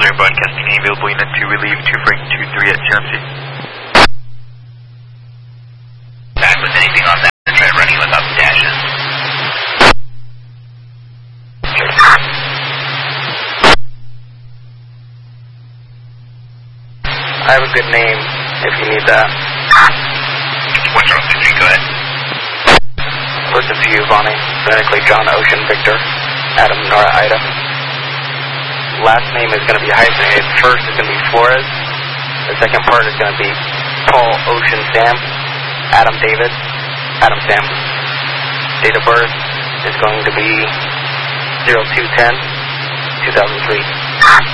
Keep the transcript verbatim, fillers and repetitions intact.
Air broadcasting available unit two relieve two Frank two three at C M C. Back with anything on that, try running without the dashes. I have a good name if you need that. What's wrong with you? Go ahead. Listen to you, Bonnie. Phonetically John Ocean Victor, Adam Nora Ida. Last name is going to be hyphenated. First is going to be Flores. The second part is going to be Paul Ocean Sam, Adam David, Adam Sam. Date of birth is going to be zero two ten two thousand three.